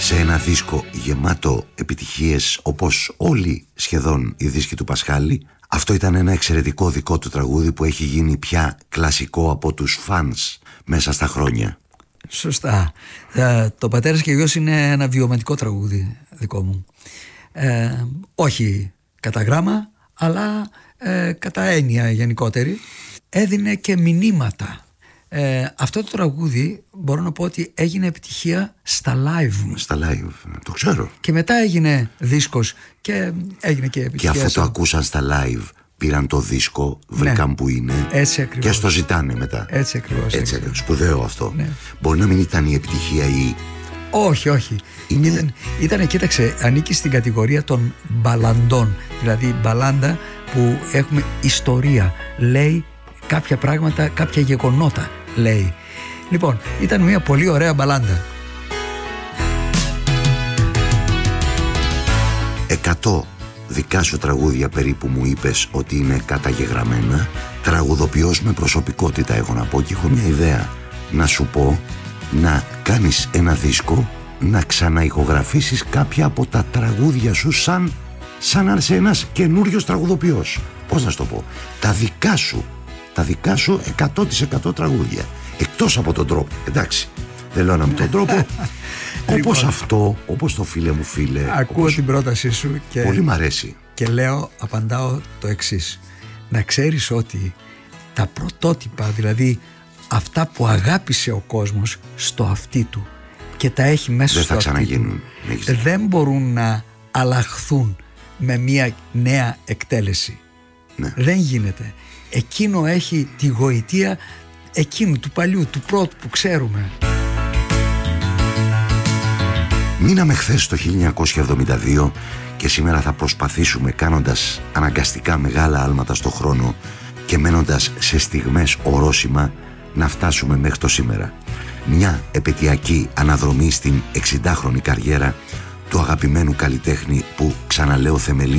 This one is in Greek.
σε ένα δίσκο γεμάτο επιτυχίες όπως όλοι σχεδόν οι δίσκοι του Πασχάλη. Αυτό ήταν ένα εξαιρετικό δικό του τραγούδι που έχει γίνει πια κλασικό από τους φανς μέσα στα χρόνια. Σωστά. Το Πατέρας και Γιος είναι ένα βιωματικό τραγούδι δικό μου. Όχι κατά γράμμα, αλλά κατά έννοια γενικότερη. Έδινε και μηνύματα. Αυτό το τραγούδι μπορώ να πω ότι έγινε επιτυχία στα live. Στα live, το ξέρω. Και μετά έγινε δίσκος και έγινε και επιτυχία. Και αφού το ακούσαν στα live, πήραν το δίσκο, βρήκαν που είναι. Έτσι ακριβώς. Και στο ζητάνε μετά. Έτσι ακριβώς. Έτσι, σπουδαίο αυτό. Ναι. Μπορεί να μην ήταν η επιτυχία ή... Όχι. Ήταν, κοίταξε, ανήκει στην κατηγορία των μπαλαντών. Δηλαδή μπαλάντα που έχουμε ιστορία. Λέει κάποια πράγματα, κάποια γεγονότα λέει. Λοιπόν, ήταν μια πολύ ωραία μπαλάντα. 100 δικά σου τραγούδια περίπου μου είπες ότι είναι καταγεγραμμένα. Τραγουδοποιός με προσωπικότητα έχω να πω, και έχω μια ιδέα να σου πω, να κάνεις ένα δίσκο, να ξαναηχογραφήσεις κάποια από τα τραγούδια σου σαν να είσαι ένας καινούριος τραγουδοποιός. Πώς να σου το πω, τα δικά σου 100% τραγούδια, εκτός από τον τρόπο, εντάξει, δεν λέω να με τον τρόπο. Όπως αυτό, όπως το φίλε μου φίλε. Ακούω την πρότασή σου και πολύ μ' αρέσει. Και απαντάω το εξής. Να ξέρεις ότι τα πρωτότυπα, δηλαδή αυτά που αγάπησε ο κόσμος στο αυτί του και τα έχει μέσα δεν στο αυτί ξαναγίνουν, του, δεν μπορούν να αλλάχθουν με μια νέα εκτέλεση. Ναι. Δεν γίνεται. Εκείνο έχει τη γοητεία εκείνου του παλιού, του πρώτου που ξέρουμε. Μείναμε χθες το 1972 και σήμερα θα προσπαθήσουμε, κάνοντας αναγκαστικά μεγάλα άλματα στο χρόνο και μένοντας σε στιγμές ορόσημα, να φτάσουμε μέχρι το σήμερα. Μια επαιτειακή αναδρομή στην 60χρονη καριέρα του αγαπημένου καλλιτέχνη που, ξαναλέω, θεμελίζει